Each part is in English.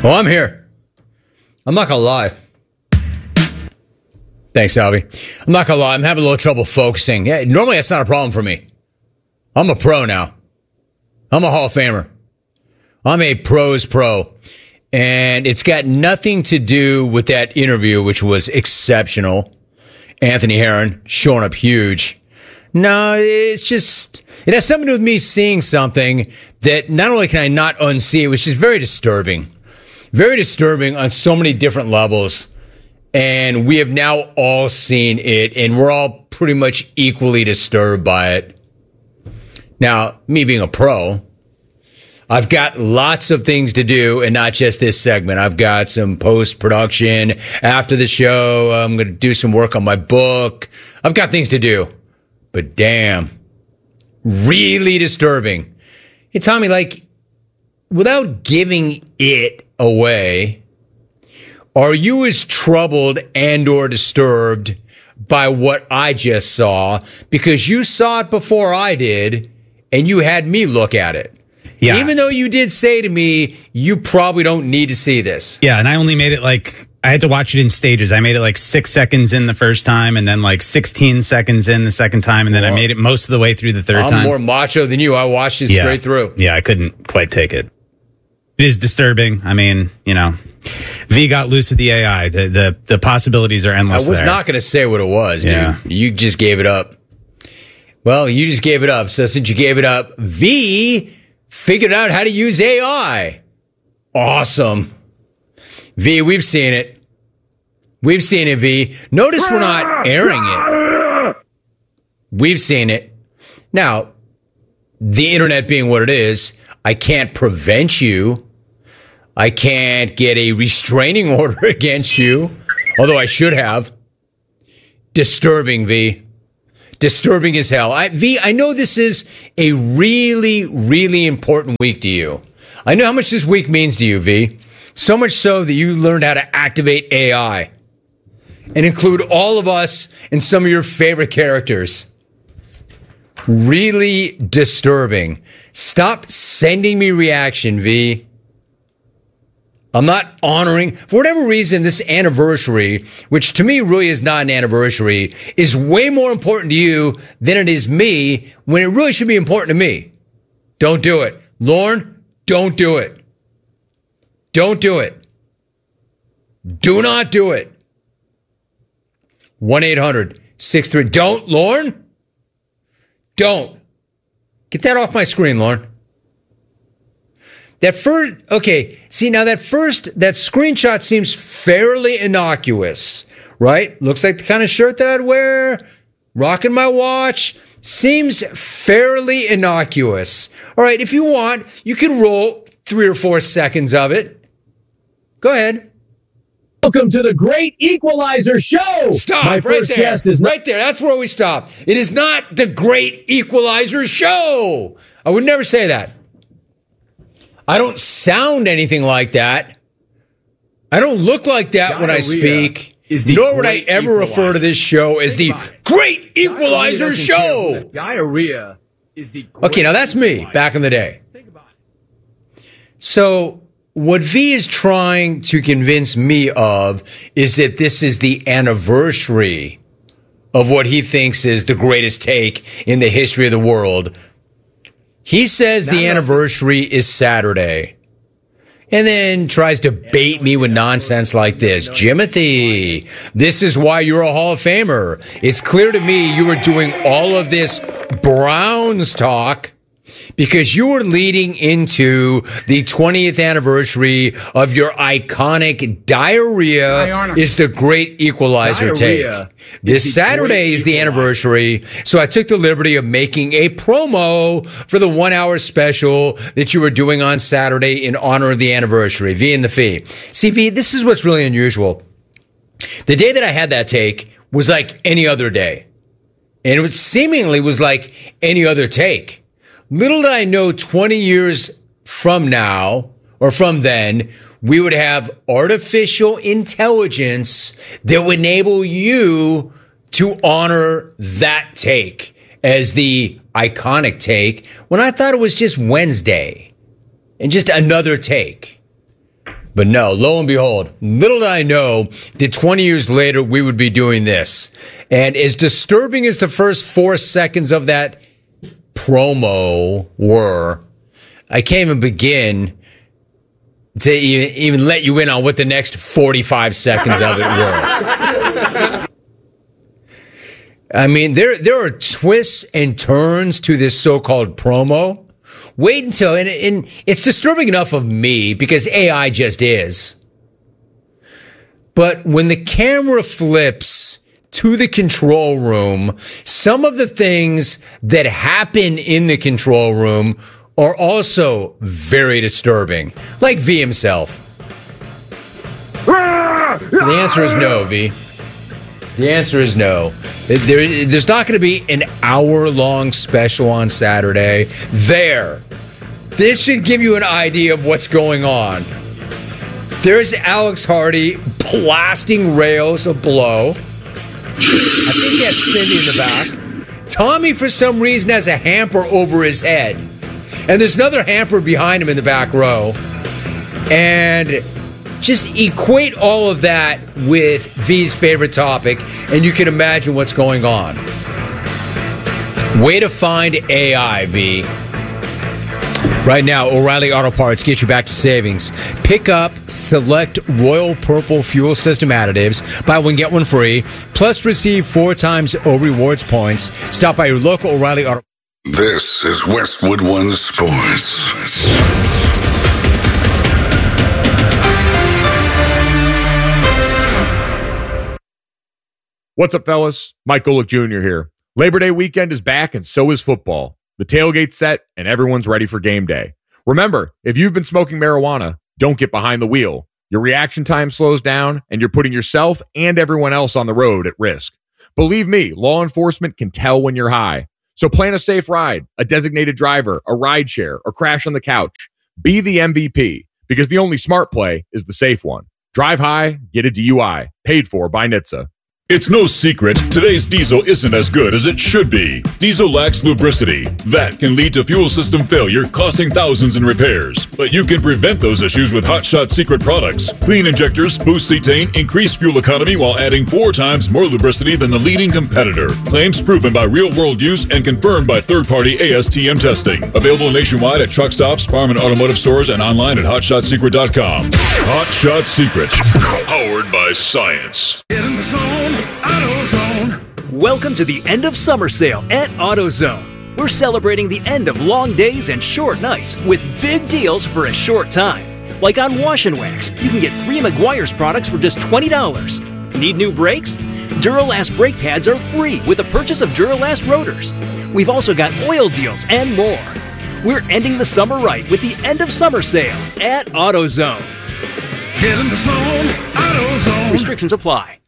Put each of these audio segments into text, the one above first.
Oh, I'm here. I'm not going to lie. Thanks, Albie. I'm not going to lie. I'm having a little trouble focusing. Yeah, normally that's not a problem for me. I'm a pro now. I'm a Hall of Famer. I'm a pro's pro. And it's got nothing to do with that interview, which was exceptional. Anthony Herron showing up huge. No, it's just, it has something to do with me seeing something that not only can I not unsee it, which is very disturbing. Very disturbing on so many different levels. And we have now all seen it, and we're all pretty much equally disturbed by it. Now, me being a pro, I've got lots of things to do, and not just this segment. I've got some post-production after the show. I'm going to do some work on my book. I've got things to do. But damn, really disturbing. Hey, Tommy, like, without giving it away, are you as troubled and or disturbed by what I just saw? Because you saw it before I did, and you had me look at it. Yeah. Even though you did say to me, you probably don't need to see this. Yeah, and I only made it I had to watch it in stages. I made it 6 seconds in the first time, and then 16 seconds in the second time, and then I made it most of the way through the third time. I'm more macho than you. I watched it straight through. Yeah, I couldn't quite take it. It is disturbing. I mean, V got loose with the AI. The possibilities are endless. I was not going to say what it was, dude. Yeah. You just gave it up. Well, you just gave it up. So since you gave it up, V figured out how to use AI. Awesome. V, we've seen it. We've seen it, V. Notice we're not airing it. We've seen it. Now, the internet being what it is, I can't prevent you. I can't get a restraining order against you, although I should have. Disturbing, V. Disturbing as hell. V, I know this is a really, really important week to you. I know how much this week means to you, V. So much so that you learned how to activate AI and include all of us and some of your favorite characters. Really disturbing. Stop sending me reaction, V. I'm not honoring, for whatever reason, this anniversary, which to me really is not an anniversary, is way more important to you than it is me, when it really should be important to me. Don't do it. Lauren, don't do it. Don't do it. Do not do it. 1-800-63. Don't, Lauren. Don't. Get that off my screen, Lauren. That screenshot seems fairly innocuous, right? Looks like the kind of shirt that I'd wear, rocking my watch, seems fairly innocuous. All right, if you want, you can roll 3 or 4 seconds of it. Go ahead. Welcome to the Great Equalizer Show. Stop. My first guest is right there. That's where we stop. It is not the Great Equalizer Show. I would never say that. I don't sound anything like that. I don't look like that when I speak. Nor would I ever refer to this show as the Great Equalizer Show. Diarrhea is the Okay, now that's me back in the day. So what V is trying to convince me of is that this is the anniversary of what he thinks is the greatest take in the history of the world. He says the anniversary is Saturday, and then tries to bait me with nonsense like this. Jimothy, this is why you're a Hall of Famer. It's clear to me you were doing all of this Browns talk because you were leading into the 20th anniversary of your iconic Diarrhea is the Great Equalizer take. This Saturday is the anniversary, so I took the liberty of making a promo for the 1-hour special that you were doing on Saturday in honor of the anniversary, V and the Fee. See, V, this is what's really unusual. The day that I had that take was like any other day, and it seemingly was like any other take. Little did I know 20 years from now, or from then, we would have artificial intelligence that would enable you to honor that take as the iconic take when I thought it was just Wednesday and just another take. But no, lo and behold, little did I know that 20 years later we would be doing this. And as disturbing as the first 4 seconds of that promo were, I can't even begin to even let you in on what the next 45 seconds of it were. I mean, there are twists and turns to this so-called promo. Wait until, and it's disturbing enough of me because AI just is. But when the camera flips to the control room, some of the things that happen in the control room are also very disturbing. Like V himself. So the answer is no, V. The answer is no. There's not going to be an hour-long special on Saturday. This should give you an idea of what's going on. There's Alex Hardy blasting rails of blow. I think he has Cindy in the back. Tommy, for some reason, has a hamper over his head. And there's another hamper behind him in the back row. And just equate all of that with V's favorite topic, and you can imagine what's going on. Way to find AI, V. Right now, O'Reilly Auto Parts get you back to savings. Pick up select Royal Purple fuel system additives. Buy one, get one free. Plus, receive 4 times O Rewards points. Stop by your local O'Reilly Auto. This is Westwood One Sports. What's up, fellas? Mike Golick Jr. here. Labor Day weekend is back, and so is football. The tailgate's set, and everyone's ready for game day. Remember, if you've been smoking marijuana, don't get behind the wheel. Your reaction time slows down, and you're putting yourself and everyone else on the road at risk. Believe me, law enforcement can tell when you're high. So plan a safe ride, a designated driver, a ride share, or crash on the couch. Be the MVP, because the only smart play is the safe one. Drive high, get a DUI. Paid for by NHTSA. It's no secret, today's diesel isn't as good as it should be. Diesel lacks lubricity. That can lead to fuel system failure, costing thousands in repairs. But you can prevent those issues with Hot Shot Secret products. Clean injectors, boost cetane, increase fuel economy while adding 4 times more lubricity than the leading competitor. Claims proven by real-world use and confirmed by third-party ASTM testing. Available nationwide at truck stops, farm and automotive stores, and online at hotshotsecret.com. Hot Shot Secret. Powered by science. Get in the zone. AutoZone. Welcome to the end of summer sale at AutoZone. We're celebrating the end of long days and short nights with big deals for a short time. Like on Wash and Wax, you can get 3 Meguiar's products for just $20. Need new brakes? Duralast brake pads are free with the purchase of Duralast rotors. We've also got oil deals and more. We're ending the summer right with the end of summer sale at AutoZone. Get in the zone. AutoZone. Restrictions apply.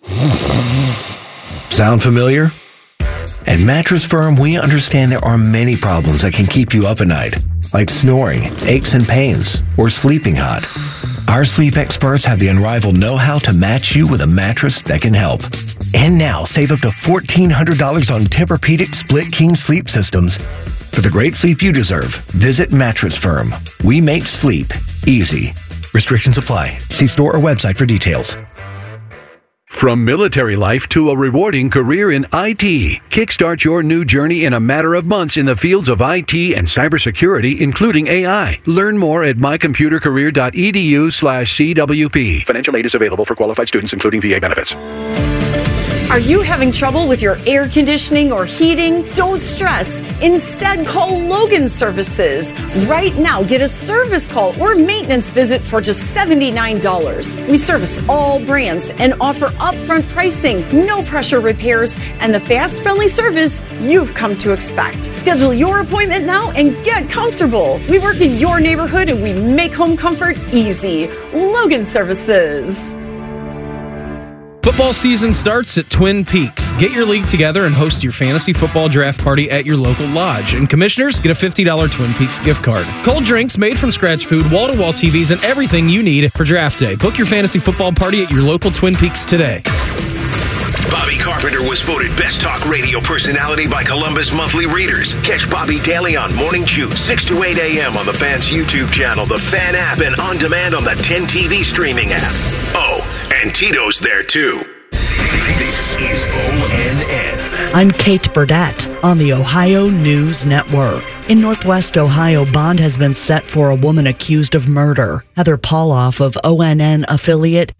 Sound familiar? At Mattress Firm, we understand there are many problems that can keep you up at night, like snoring, aches and pains, or sleeping hot. Our sleep experts have the unrivaled know-how to match you with a mattress that can help. And now, save up to $1,400 on Tempur-Pedic Split King sleep systems. For the great sleep you deserve, visit Mattress Firm. We make sleep easy. Restrictions apply. See store or website for details. From military life to a rewarding career in IT, kickstart your new journey in a matter of months in the fields of IT and cybersecurity, including AI. Learn more at mycomputercareer.edu/CWP. Financial aid is available for qualified students, including VA benefits. Are you having trouble with your air conditioning or heating? Don't stress. Instead, call Logan Services. Right now, get a service call or maintenance visit for just $79. We service all brands and offer upfront pricing, no pressure repairs, and the fast, friendly service you've come to expect. Schedule your appointment now and get comfortable. We work in your neighborhood and we make home comfort easy. Logan Services. Football season starts at Twin Peaks. Get your league together and host your fantasy football draft party at your local lodge. And commissioners, get a $50 Twin Peaks gift card. Cold drinks, made from scratch food, wall-to-wall TVs, and everything you need for draft day. Book your fantasy football party at your local Twin Peaks today. Bobby Carpenter was voted Best Talk Radio Personality by Columbus Monthly Readers. Catch Bobby daily on Morning Chew, 6 to 8 a.m. on the Fan's YouTube channel, the Fan app, and on demand on the 10 TV streaming app. Oh, and Tito's there too. This is ONN. I'm Kate Burdett on the Ohio News Network. In Northwest Ohio, bond has been set for a woman accused of murder. Heather Pauloff of ONN affiliate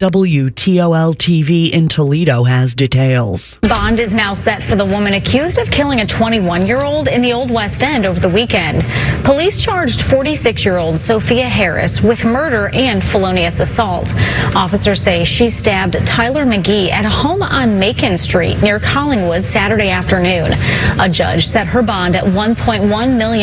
WTOL-TV in Toledo has details. Bond is now set for the woman accused of killing a 21-year-old in the Old West End over the weekend. Police charged 46-year-old Sophia Harris with murder and felonious assault. Officers say she stabbed Tyler McGee at a home on Macon Street near Collingwood Saturday afternoon. A judge set her bond at $1.1 million.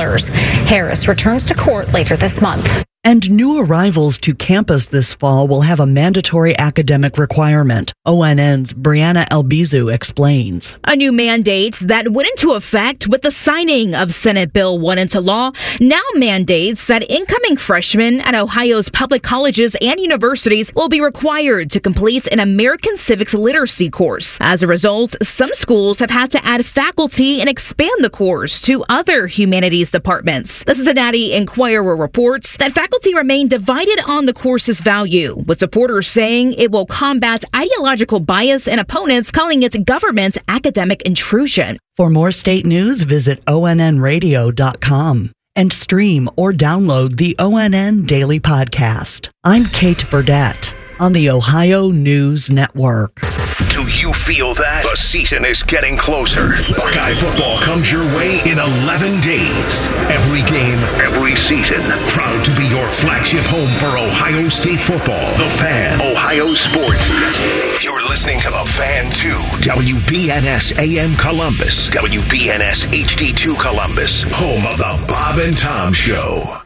Harris returns to court later this month. And new arrivals to campus this fall will have a mandatory academic requirement. ONN's Brianna Albizu explains. A new mandate that went into effect with the signing of Senate Bill 1 into law now mandates that incoming freshmen at Ohio's public colleges and universities will be required to complete an American Civics Literacy course. As a result, some schools have had to add faculty and expand the course to other humanities departments. The Cincinnati Enquirer reports that faculty remain divided on the course's value, with supporters saying it will combat ideological bias and opponents calling it government academic intrusion. For more state news, visit onnradio.com and stream or download the ONN Daily Podcast. I'm Kate Burdett on the Ohio News Network. Do you feel that? The season is getting closer. Buckeye football comes your way in 11 days. Every game, every season. Proud to be your flagship home for Ohio State football. The Fan, Ohio sports. You're listening to The Fan 2. WBNS AM Columbus. WBNS HD2 Columbus. Home of the Bob and Tom Show.